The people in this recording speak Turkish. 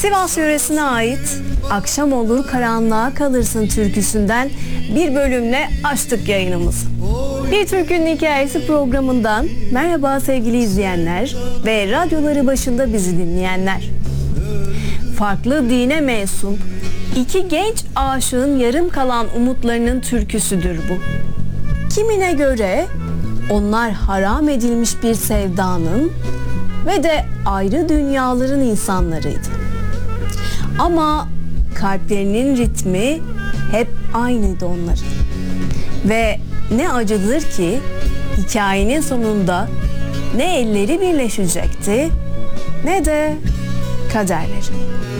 Sivas yöresine ait "Akşam olur karanlığa kalırsın" türküsünden bir bölümle açtık yayınımızı. Bir Türkünün Hikayesi programından merhaba sevgili izleyenler ve radyoları başında bizi dinleyenler. Farklı dine mensup iki genç aşığın yarım kalan umutlarının türküsüdür bu. Kimine göre onlar haram edilmiş bir sevdanın ve de ayrı dünyaların insanlarıydı. Ama kalplerinin ritmi hep aynıydı onların. Ve ne acıdır ki hikayenin sonunda ne elleri birleşecekti ne de kaderleri.